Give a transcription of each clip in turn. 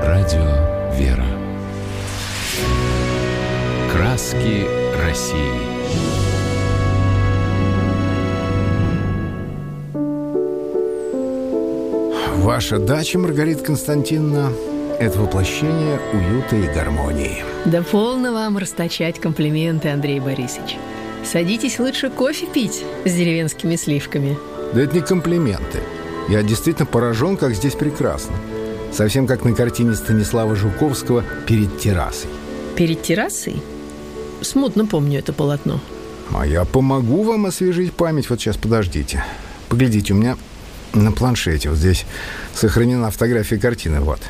Радио «Вера». Краски России. Ваша дача, Маргарита Константиновна, это воплощение уюта и гармонии. Да полно вам расточать комплименты, Андрей Борисович. Садитесь лучше кофе пить с деревенскими сливками. Да это не комплименты. Я действительно поражен, как здесь прекрасно. Совсем как на картине Станислава Жуковского «Перед террасой». Перед террасой? Смутно помню это полотно. А я помогу вам освежить память. Вот сейчас, подождите. Поглядите, у меня на планшете вот здесь сохранена фотография картины. Вот.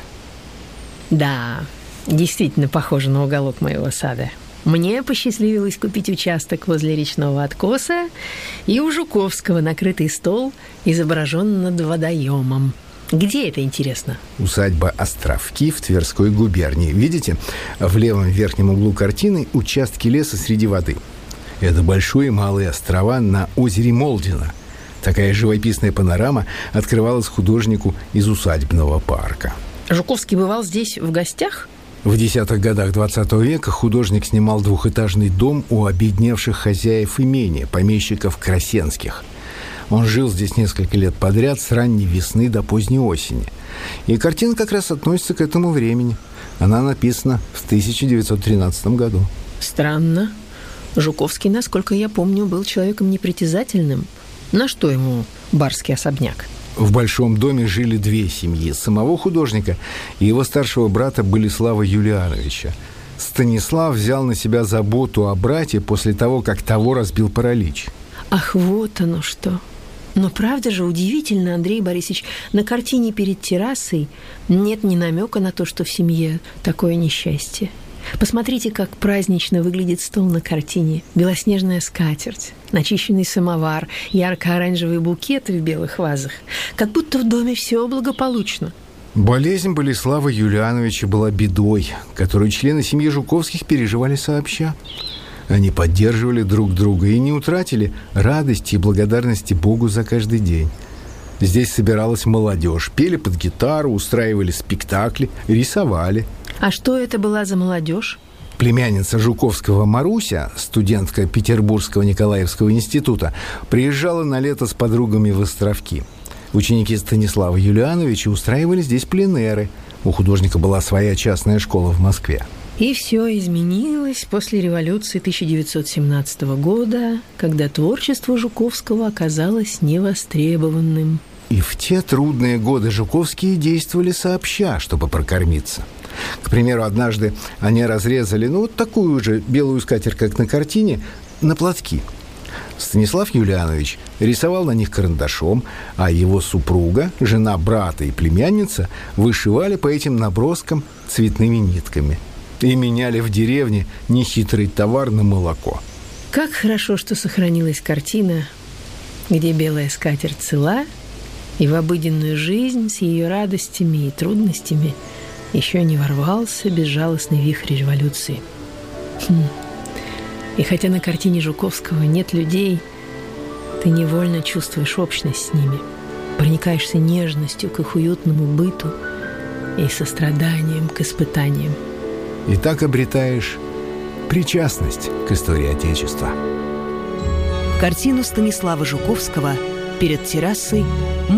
Да, действительно похоже на уголок моего сада. Мне посчастливилось купить участок возле речного откоса, и у Жуковского накрытый стол изображен над водоемом. Где это, интересно? Усадьба Островки в Тверской губернии. Видите, в левом верхнем углу картины участки леса среди воды. Это большие и малые острова на озере Молдино. Такая живописная панорама открывалась художнику из усадебного парка. Жуковский бывал здесь в гостях? В 10-х годах 20 века художник снимал двухэтажный дом у обедневших хозяев имения, помещиков Красенских. Он жил здесь несколько лет подряд, с ранней весны до поздней осени. И картина как раз относится к этому времени. Она написана в 1913 году. Странно. Жуковский, насколько я помню, был человеком непритязательным. На что ему барский особняк? В большом доме жили две семьи. Самого художника и его старшего брата Болеслава Юлиановича. Станислав взял на себя заботу о брате после того, как того разбил паралич. Ах, вот оно что. Но правда же удивительно, Андрей Борисович, на картине «Перед террасой» нет ни намека на то, что в семье такое несчастье. Посмотрите, как празднично выглядит стол на картине. Белоснежная скатерть, начищенный самовар, ярко-оранжевые букеты в белых вазах. Как будто в доме все благополучно. Болезнь Болеслава Юлиановича была бедой, которую члены семьи Жуковских переживали сообща. Они поддерживали друг друга и не утратили радости и благодарности Богу за каждый день. Здесь собиралась молодежь, пели под гитару, устраивали спектакли, рисовали. А что это была за молодежь? Племянница Жуковского Маруся, студентка Петербургского Николаевского института, приезжала на лето с подругами в Островки. Ученики Станислава Юлиановича устраивали здесь пленэры. У художника была своя частная школа в Москве. И все изменилось после революции 1917 года, когда творчество Жуковского оказалось невостребованным. И в те трудные годы Жуковские действовали сообща, чтобы прокормиться. К примеру, однажды они разрезали, вот такую же белую скатерть, как на картине, на платки. Станислав Юлианович рисовал на них карандашом, а его супруга, жена брата и племянница вышивали по этим наброскам цветными нитками. И меняли в деревне нехитрый товар на молоко. Как хорошо, что сохранилась картина, где белая скатерть цела, и в обыденную жизнь с ее радостями и трудностями еще не ворвался безжалостный вихрь революции. И хотя на картине Жуковского нет людей, ты невольно чувствуешь общность с ними, проникаешься нежностью к их уютному быту и состраданием к испытаниям. И так обретаешь причастность к истории Отечества. Картину Станислава Жуковского «Перед террасой»